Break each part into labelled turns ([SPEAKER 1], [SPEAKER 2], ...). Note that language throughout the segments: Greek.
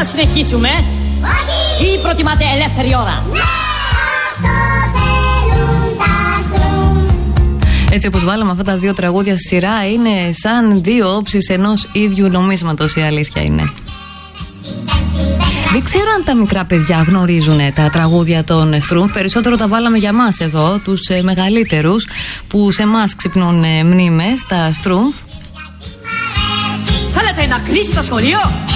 [SPEAKER 1] να συνεχίσουμε? Όχι! Ή προτιμάτε ελεύθερη ώρα? Ναι!
[SPEAKER 2] Έτσι όπως βάλαμε αυτά τα δύο τραγούδια στη σειρά, είναι σαν δύο όψεις ενός ίδιου νομίσματος, η αλήθεια είναι. Δεν ξέρω αν τα μικρά παιδιά γνωρίζουν τα τραγούδια των Στρούμφ. Περισσότερο τα βάλαμε για μας εδώ, τους μεγαλύτερους, που σε εμάς ξυπνούν μνήμες, τα Στρούμφ.
[SPEAKER 1] Θέλετε να κλείσει το σχολείο?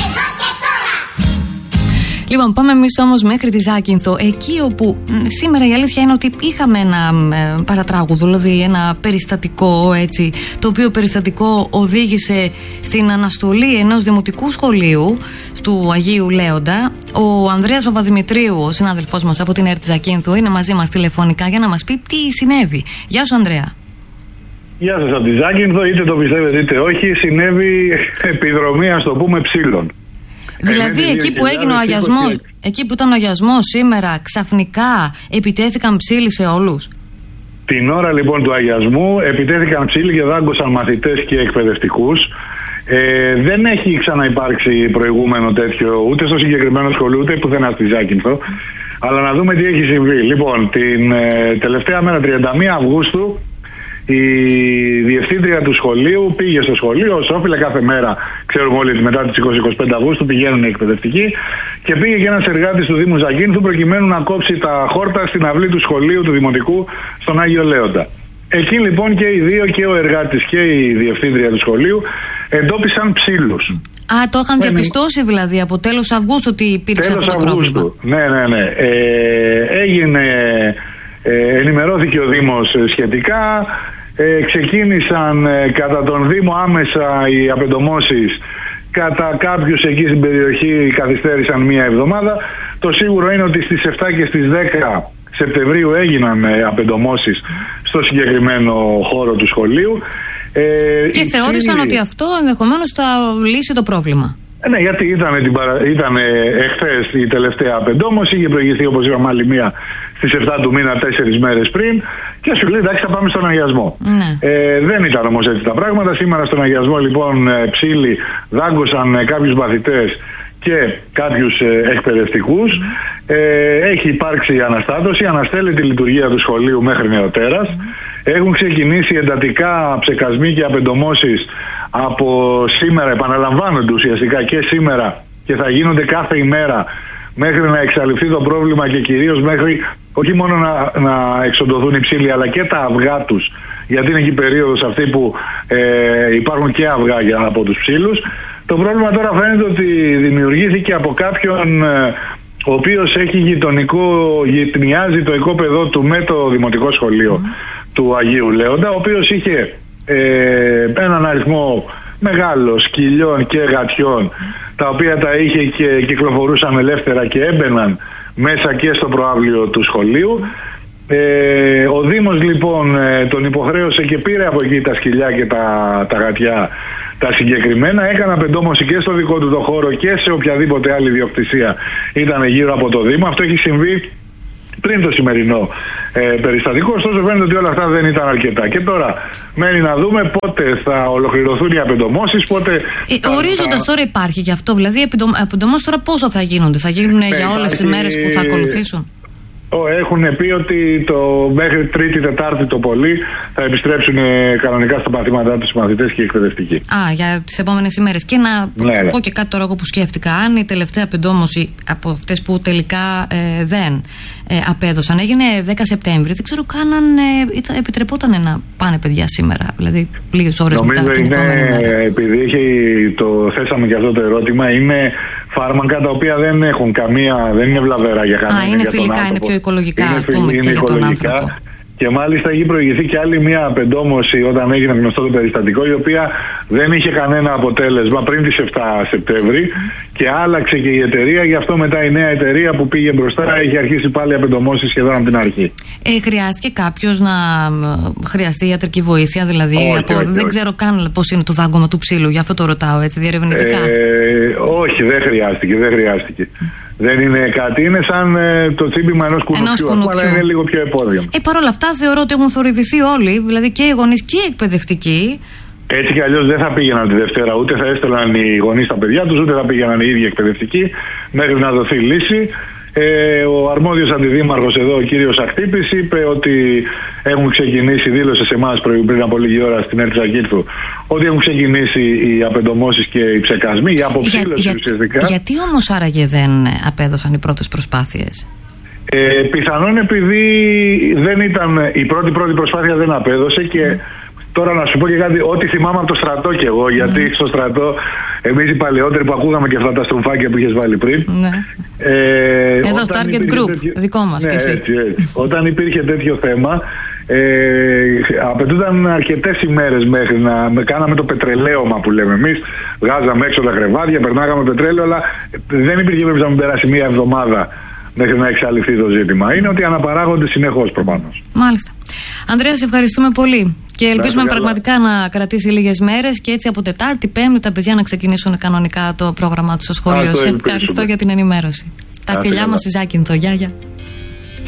[SPEAKER 2] Λοιπόν, πάμε εμείς όμως μέχρι τη Ζάκυνθο, εκεί όπου σήμερα η αλήθεια είναι ότι είχαμε ένα παρατράγουδο, δηλαδή ένα περιστατικό, έτσι, το οποίο περιστατικό οδήγησε στην αναστολή ενός δημοτικού σχολείου του Αγίου Λέοντα. Ο Ανδρέας Παπαδημητρίου, ο συνάδελφός μας από την ΕΡΤ Ζακύνθου, είναι μαζί μας τηλεφωνικά για να μας πει τι συνέβη. Γεια σου, Ανδρέα.
[SPEAKER 3] Γεια σας από τη Ζάκυνθο, είτε το πιστεύετε είτε όχι, συνέβη επιδρομή, ας το πούμε, ψήλων.
[SPEAKER 2] Δηλαδή εκεί που έγινε ο αγιασμός, εκεί που ήταν ο αγιασμός σήμερα, ξαφνικά επιτέθηκαν ψήλοι σε όλους.
[SPEAKER 3] Την ώρα λοιπόν του αγιασμού επιτέθηκαν ψήλοι και δάγκωσαν μαθητές και εκπαιδευτικούς. Δεν έχει ξαναυπάρξει προηγούμενο τέτοιο ούτε στο συγκεκριμένο σχολείο ούτε πουθενά στη Ζάκυνθο. Αλλά να δούμε τι έχει συμβεί. Λοιπόν, την τελευταία μέρα, 31 Αυγούστου, η διευθύντρια του σχολείου πήγε στο σχολείο, ως όφιλε κάθε μέρα. Ξέρουμε όλοι ότι μετά τις 20-25 Αυγούστου πηγαίνουν οι εκπαιδευτικοί. Και πήγε και ένας εργάτης του Δήμου Ζακύνθου προκειμένου να κόψει τα χόρτα στην αυλή του σχολείου του Δημοτικού στον Άγιο Λέοντα. Εκεί λοιπόν και οι δύο, και ο εργάτης και η διευθύντρια του σχολείου, εντόπισαν ψήλους.
[SPEAKER 2] Α, το είχαν διαπιστώσει δηλαδή από τέλος Αυγούστου ότι υπήρξε αυτό το πρόβλημα.
[SPEAKER 3] Ναι. Ενημερώθηκε ο Δήμος σχετικά. Ξεκίνησαν κατά τον Δήμο άμεσα οι απεντομώσεις. Κατά κάποιους εκεί στην περιοχή καθυστέρησαν μία εβδομάδα. Το σίγουρο είναι ότι στις 7 και στις 10 Σεπτεμβρίου έγιναν απεντομώσεις στο συγκεκριμένο χώρο του σχολείου.
[SPEAKER 2] Και θεώρησαν ότι αυτό ενδεχομένως θα λύσει το πρόβλημα.
[SPEAKER 3] Ναι, γιατί ήταν εχθές η τελευταία απεντόμωση, είχε προηγηθεί όπως είπαμε άλλη μία στις 7 του μήνα, 4 μέρες πριν, και σου λέει εντάξει θα πάμε στον αγιασμό. Ναι. Δεν ήταν όμως έτσι τα πράγματα. Σήμερα στον αγιασμό λοιπόν ψήλοι δάγκωσαν κάποιους μαθητές και κάποιους εκπαιδευτικούς. Έχει υπάρξει αναστάτωση, αναστέλλεται η λειτουργία του σχολείου μέχρι νεοτέρας. Έχουν ξεκινήσει εντατικά ψεκασμοί και απεντομώσεις από σήμερα, επαναλαμβάνονται ουσιαστικά και σήμερα, και θα γίνονται κάθε ημέρα μέχρι να εξαλειφθεί το πρόβλημα και κυρίως μέχρι όχι μόνο να εξοντωθούν οι ψήλοι αλλά και τα αυγά τους, γιατί είναι και η περίοδος αυτή που υπάρχουν και αυγά από τους ψήλους. Το πρόβλημα τώρα φαίνεται ότι δημιουργήθηκε από κάποιον ο οποίος έχει γειτονιάζει το οικόπεδο του με το δημοτικό σχολείο του Αγίου Λέοντα, ο οποίος είχε έναν αριθμό μεγάλο σκυλιών και γατιών, τα οποία τα είχε και κυκλοφορούσαν ελεύθερα και έμπαιναν μέσα και στο προαύλιο του σχολείου. Ο Δήμος λοιπόν τον υποχρέωσε και πήρε από εκεί τα σκυλιά και τα γατιά τα συγκεκριμένα, έκανε απεντόμωση και στο δικό του το χώρο και σε οποιαδήποτε άλλη ιδιοκτησία ήταν γύρω από το Δήμο. Αυτό έχει συμβεί πριν το σημερινό περιστατικό, ωστόσο φαίνεται ότι όλα αυτά δεν ήταν αρκετά. Και τώρα μένει να δούμε πότε θα ολοκληρωθούν οι απεντομώσεις, πότε...
[SPEAKER 2] Ορίζοντας τώρα υπάρχει και αυτό, δηλαδή οι απεντομώσεις τώρα πόσο θα γίνονται, θα γίνουν για όλες τις μέρες που θα ακολουθήσουν?
[SPEAKER 3] Έχουν πει ότι μέχρι Τρίτη, Τετάρτη το πολύ θα επιστρέψουν κανονικά στα μαθήματά τους οι μαθητές και οι εκπαιδευτικοί.
[SPEAKER 2] Για τις επόμενες ημέρες. Και να πω και κάτι τώρα εγώ που σκέφτηκα. Αν η τελευταία απεντόμωση από αυτές που τελικά δεν απέδωσαν έγινε 10 Σεπτέμβρη, δεν ξέρω καν αν επιτρεπόταν να πάνε παιδιά σήμερα. Δηλαδή λίγες ώρες μετά την επόμενη μέρα.
[SPEAKER 3] Επειδή θέσαμε και αυτό το ερώτημα, είναι φάρμακα τα οποία δεν έχουν δεν είναι βλαβερά για κανέναν.
[SPEAKER 2] Είναι φιλικά, είναι πιο οικολογικά.
[SPEAKER 3] Είναι οικολογικά. Και μάλιστα έχει προηγηθεί και άλλη μια απεντόμωση όταν έγινε γνωστό το περιστατικό, η οποία δεν είχε κανένα αποτέλεσμα πριν τις 7 Σεπτέμβρη και άλλαξε και η εταιρεία. Γι' αυτό μετά η νέα εταιρεία που πήγε μπροστά έχει αρχίσει πάλι απεντομώσεις σχεδόν από την αρχή.
[SPEAKER 2] Χρειάστηκε κάποιος να χρειαστεί ιατρική βοήθεια, δηλαδή?
[SPEAKER 3] Όχι.
[SPEAKER 2] Δεν ξέρω καν πώς είναι το δάγκωμα του ψήλου, γι' αυτό το ρωτάω έτσι διερευνητικά.
[SPEAKER 3] Όχι, δεν χρειάστηκε. Δεν είναι κάτι, είναι σαν το τσίπημα ενός κουνουπιού, αλλά είναι λίγο πιο επώδιο.
[SPEAKER 2] Παρ' όλα αυτά θεωρώ ότι έχουν θορυβηθεί όλοι, δηλαδή και οι γονείς και οι εκπαιδευτικοί,
[SPEAKER 3] Έτσι κι αλλιώς δεν θα πήγαιναν τη Δευτέρα, ούτε θα έστελναν οι γονείς τα παιδιά τους, ούτε θα πήγαιναν οι ίδιοι εκπαιδευτικοί, μέχρι να δοθεί λύση. Ο αρμόδιος αντιδήμαρχος εδώ, ο κύριος Αχτύπης, είπε ότι έχουν ξεκινήσει, δήλωσε σε εμάς πριν από λίγη ώρα στην Έρτη Ζακύρθου, ότι έχουν ξεκινήσει οι απεντομώσεις και οι ψεκασμοί, η αποψήλωση ουσιαστικά.
[SPEAKER 2] Γιατί όμως άραγε δεν απέδωσαν οι πρώτες προσπάθειες?
[SPEAKER 3] Πιθανόν επειδή δεν ήταν η πρώτη προσπάθεια, δεν απέδωσε. Και τώρα να σου πω και κάτι, ό,τι θυμάμαι από το στρατό κι εγώ, γιατί στο στρατό εμείς οι παλαιότεροι που ακούγαμε και αυτά τα στρομφάκια που είχες βάλει πριν.
[SPEAKER 2] Εδώ target group, δικό μας,
[SPEAKER 3] ναι,
[SPEAKER 2] και εσύ.
[SPEAKER 3] Έτσι. Όταν υπήρχε τέτοιο θέμα, απαιτούνταν αρκετές ημέρες μέχρι να κάναμε το πετρελαίωμα που λέμε εμείς. Βγάζαμε έξω τα κρεβάτια, περνάγαμε πετρέλαιο, αλλά δεν υπήρχε πρέπει να μην περάσει μία εβδομάδα μέχρι να εξαλειφθεί το ζήτημα. Είναι ότι αναπαράγονται συνεχώς προφανώς.
[SPEAKER 2] Μάλιστα. Ανδρέα, σε ευχαριστούμε πολύ. Και ελπίζουμε πραγματικά να κρατήσει λίγες μέρες και έτσι από Τετάρτη, Πέμπτη τα παιδιά να ξεκινήσουν κανονικά το πρόγραμμά τους στο σχολείο. Σε ευχαριστώ για την ενημέρωση. Τα φιλιά μας στη Ζάκυνθο. Γεια.